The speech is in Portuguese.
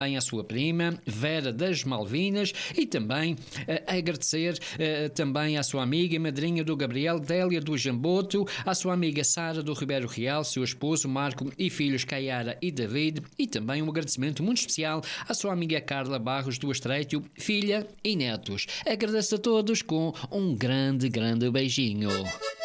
à sua prima Vera das Malvinas e também agradecer também à sua amiga e madrinha do Gabriel, Délia do Jamboto, à sua amiga Sara do Ribeiro Real, seu esposo Marco e filhos Caiara e David, e também um agradecimento muito especial à sua amiga Carla Barros do Estreito, filha e netos. Agradeço a todos com um grande beijinho.